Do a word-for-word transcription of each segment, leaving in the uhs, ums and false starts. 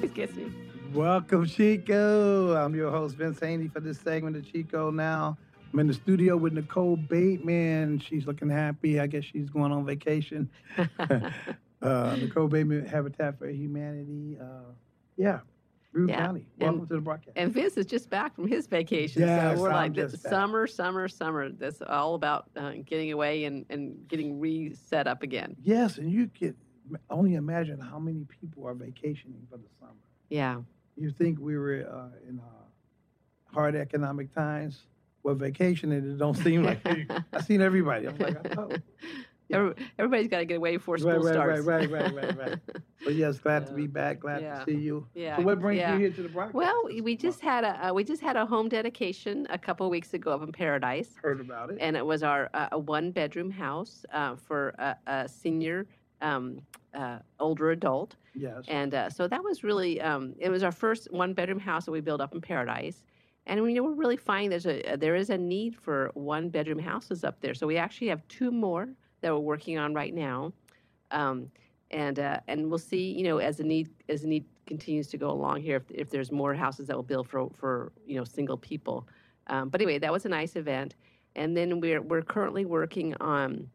always gets me. Welcome, Chico. I'm your host, Vince Haney, for this segment of Chico Now. I'm in the studio with Nicole Bateman. She's looking happy. I guess she's going on vacation. uh, Nicole Bateman, Habitat for Humanity. Uh, yeah, Brew Yeah. County. Welcome And, to the broadcast. and Vince is just back from his vacation. Yes, so we're I'm like, just this, back. summer, summer, summer. That's all about uh, getting away and, and getting reset up again. Yes, and you can only imagine how many people are vacationing for the summer. Yeah. You think we were uh, in uh, hard economic times? Well, vacationing, it don't seem like it. I've seen everybody. I'm like, oh. Yeah. Every, everybody's got to get away before school right, right, starts. Right, right, right, right, right. But yes, glad to be Uh, back. Glad yeah. to see you. Yeah. So what brings yeah. you here to the broadcast? Well, this we just month? had a uh, we just had a home dedication a couple of weeks ago up in Paradise, Heard about it. and it was our uh, a one bedroom house uh, for a, a senior um, uh, older adult. Yes. And uh, so that was really, um, it was our first one bedroom house that we built up in Paradise. And you know, we're really finding there's a, there is a need for one bedroom houses up there. So we actually have two more that we're working on right now. Um, and, uh, and we'll see, you know, as the need, as the need continues to go along here, if, if there's more houses that will build for, for, you know, single people. Um, but anyway, that was a nice event. And then we're, we're currently working on,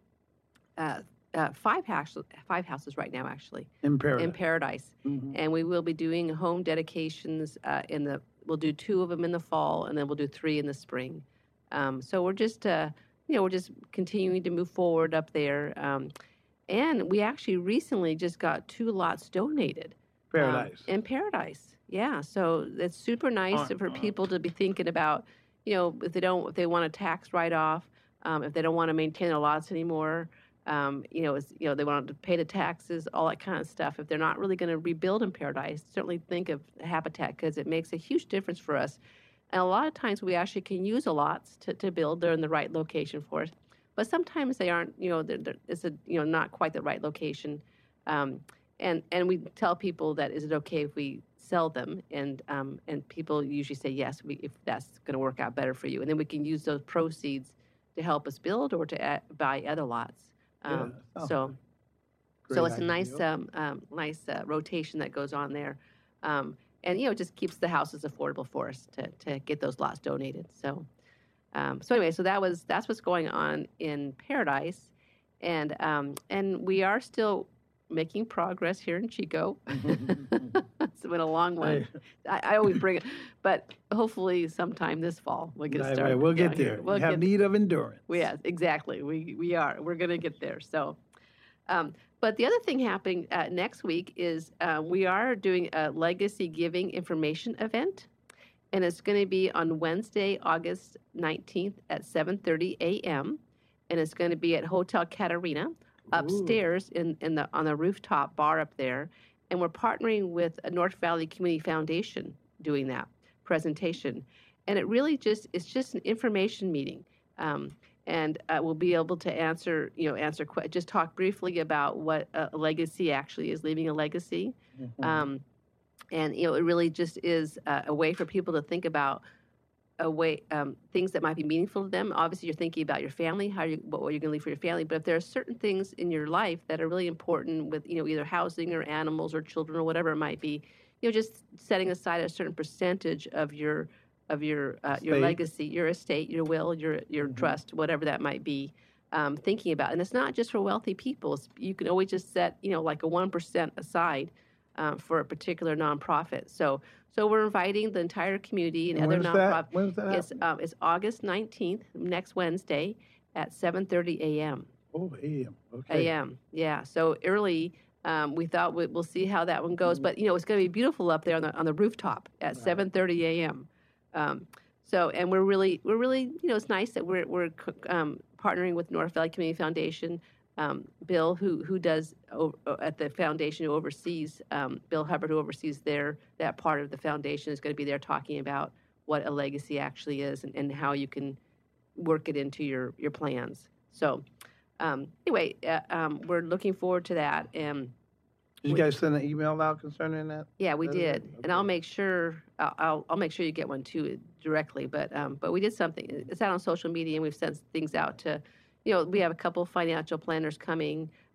uh, Uh, five houses, five houses right now, actually, in Paradise. in Paradise, mm-hmm. and we will be doing home dedications uh, in the. We'll do two of them in the fall, and then we'll do three in the spring. Um, so we're just, uh, you know, we're just continuing to move forward up there, um, and we actually recently just got two lots donated. Paradise. Um, in Paradise, yeah. So it's super nice uh, for uh, people to be thinking about, you know, if they don't, if they want a tax write-off, um, if they don't want to maintain their lots anymore. Um, you know, it's, you know, they want to pay the taxes, all that kind of stuff. If they're not really going to rebuild in Paradise, certainly think of Habitat because it makes a huge difference for us. And a lot of times we actually can use a lots to, to build. They're in the right location for us. But sometimes they aren't, you know, they're, they're, it's a, you know, not quite the right location. Um, and, and we tell people that, is it okay if we sell them? And, um, and people usually say yes, we, if that's going to work out better for you. And then we can use those proceeds to help us build or to add, buy other lots. Um, yeah, so, great so it's idea. a nice, um, um, nice uh, rotation that goes on there, um, and you know, it just keeps the houses affordable for us to to get those lots donated. So, um, so anyway, so that was that's what's going on in Paradise, and um, and we are still making progress here in Chico. It's been a long one. I, I always bring it, but hopefully sometime this fall we'll get right, started. right. We'll get here. there. We'll we have get need of endurance. Yes, exactly. We we are. We're going to get there. So, um, but the other thing happening uh, next week is uh, we are doing a legacy giving information event, and it's going to be on Wednesday, August nineteenth at seven thirty a.m. and it's going to be at Hotel Catarina upstairs in, in the on the rooftop bar up there. And we're partnering with a North Valley Community Foundation doing that presentation. And it really just, it's just an information meeting. Um, and uh, we'll be able to answer, you know, answer, just talk briefly about what a legacy actually is, leaving a legacy. Mm-hmm. Um, and, you know, it really just is a, a way for people to think about a way, um, things that might be meaningful to them. Obviously, you're thinking about your family, how you, what you're going to leave for your family. But if there are certain things in your life that are really important with, you know, either housing or animals or children or whatever it might be, you know, just setting aside a certain percentage of your of your uh, your legacy, your estate, your will, your your mm-hmm. trust, whatever that might be, um, thinking about. And it's not just for wealthy people. It's, you can always just set, you know, like a one percent aside um, for a particular nonprofit. So. So we're inviting the entire community and, and other nonprofits. When's that? It's, um, it's August nineteenth, next Wednesday, at seven thirty a.m. Oh, a m. Okay. A M. Yeah. So early. Um, we thought we, we'll see how that one goes, mm-hmm. but you know it's going to be beautiful up there on the on the rooftop at right. seven thirty a.m. Um, so and we're really we're really you know it's nice that we're we're um, partnering with North Valley Community Foundation. Um, Bill, who who does uh, at the foundation, who oversees um, Bill Hubbard, who oversees their that part of the foundation, is going to be there talking about what a legacy actually is and, and how you can work it into your your plans. So, um, anyway, uh, um, we're looking forward to that. And did you guys send an email out concerning that? Yeah, we that did, okay. and I'll make sure I'll, I'll I'll make sure you get one too directly. But um, but we did something. It's out on social media, and we've sent things out to. You know, we have a couple of financial planners coming,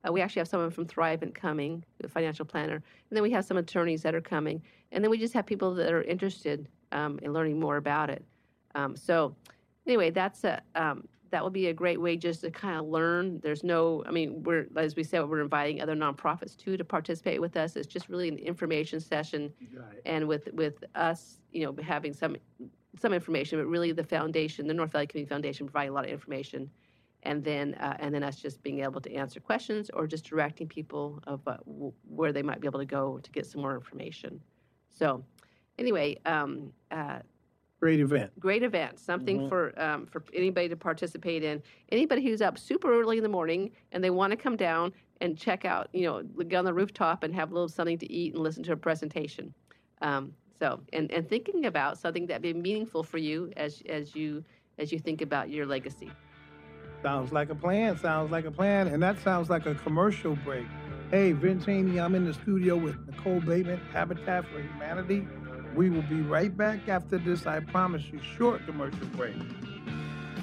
Uh, we actually have someone from Thrivent coming, a financial planner, and then we have some attorneys that are coming, and then we just have people that are interested um, in learning more about it. Um, so anyway, that's a um, that will be a great way just to kind of learn. There's no, I mean, we're, as we said, we're inviting other nonprofits too to participate with us. It's just really an information session, Right. and with with us, you know, having some some information, but really the foundation, the North Valley Community Foundation, providing a lot of information, and then uh, and then us just being able to answer questions or just directing people of uh, w- where they might be able to go to get some more information. So, anyway. Um, uh, Great event. Great event, something Mhm. for um, for anybody to participate in. Anybody who's up super early in the morning and they want to come down and check out, you know, get on the rooftop and have a little something to eat and listen to a presentation. Um, so, and, and thinking about something that'd be meaningful for you as as you as you think about your legacy. Sounds like a plan. Sounds like a plan. And that sounds like a commercial break. Hey, Vince Haney, I'm in the studio with Nicole Bateman, Habitat for Humanity. We will be right back after this, I promise you, short commercial break.